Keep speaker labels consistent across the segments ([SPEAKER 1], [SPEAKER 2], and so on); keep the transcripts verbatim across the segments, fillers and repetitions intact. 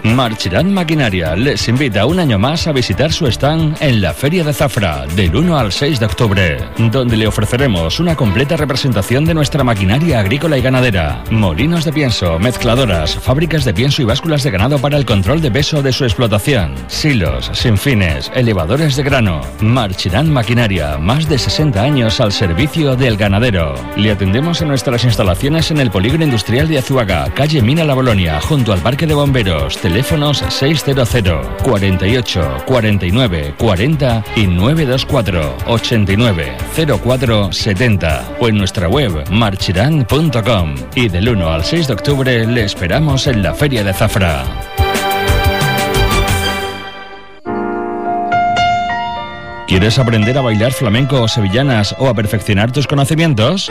[SPEAKER 1] Marchirán Maquinaria les invita un año más a visitar su stand en la Feria de Zafra del uno al seis de octubre, donde le ofreceremos una completa representación de nuestra maquinaria agrícola y ganadera, molinos de pienso, mezcladoras, fábricas de pienso y básculas de ganado para el control de peso de su explotación, silos, sinfines, elevadores de grano. Marchirán Maquinaria, más de sesenta años al servicio del ganadero. Le atendemos en nuestras instalaciones en el Polígono Industrial de Azuaga, calle Mina La Bolonia, junto al Parque de Bomberos. Teléfonos seiscientos, cuarenta y ocho, cuarenta y nueve, cuarenta y nueve dos cuatro, ochenta y nueve, cero cuatro setenta o en nuestra web marchirán punto com. Y del uno al seis de octubre le esperamos en la Feria de Zafra. ¿Quieres aprender a bailar flamenco o sevillanas o a perfeccionar tus conocimientos?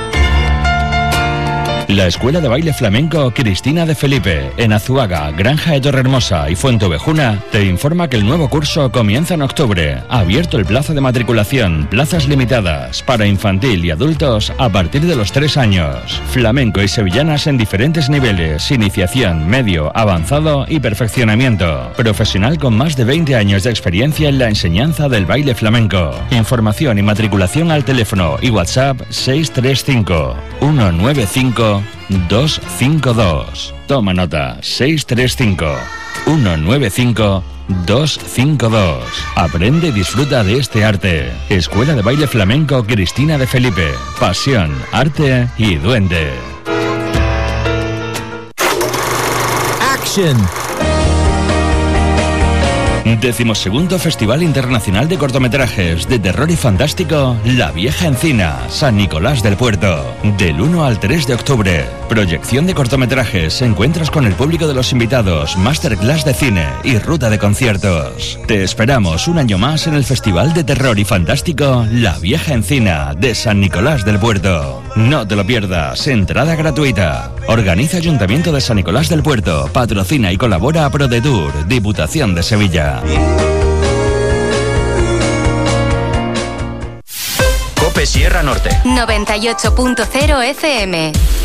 [SPEAKER 1] La Escuela de Baile Flamenco Cristina de Felipe, en Azuaga, Granja de Torrehermosa y Fuenteovejuna, te informa que el nuevo curso comienza en octubre. Abierto el plazo de matriculación, plazas limitadas, para infantil y adultos a partir de los tres años. Flamenco y sevillanas en diferentes niveles, iniciación, medio, avanzado y perfeccionamiento. Profesional con más de veinte años de experiencia en la enseñanza del baile flamenco. Información y matriculación al teléfono y WhatsApp seis tres cinco, uno nueve cinco, dos cinco dos. Toma nota, seis tres cinco, uno nueve cinco, dos cinco dos. Aprende y disfruta de este arte. Escuela de Baile Flamenco Cristina de Felipe. Pasión, arte y duende.
[SPEAKER 2] Action.
[SPEAKER 1] Decimosegundo Festival Internacional de Cortometrajes de Terror y Fantástico La Vieja Encina, San Nicolás del Puerto, del uno al tres de octubre. Proyección de cortometrajes, encuentros con el público de los invitados, masterclass de cine y ruta de conciertos. Te esperamos un año más en el Festival de Terror y Fantástico La Vieja Encina de San Nicolás del Puerto. No te lo pierdas, entrada gratuita. Organiza Ayuntamiento de San Nicolás del Puerto, patrocina y colabora a ProDetour, Diputación de Sevilla.
[SPEAKER 3] Cope Sierra Norte
[SPEAKER 4] noventa y ocho punto cero F M.